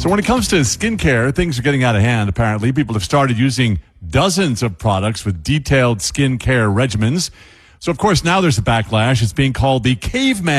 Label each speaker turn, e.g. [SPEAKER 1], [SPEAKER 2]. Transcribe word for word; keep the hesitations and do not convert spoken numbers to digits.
[SPEAKER 1] So when it comes to skincare, things are getting out of hand, apparently. People have started using dozens of products with detailed skincare regimens. So, of course, now there's a backlash. It's being called the caveman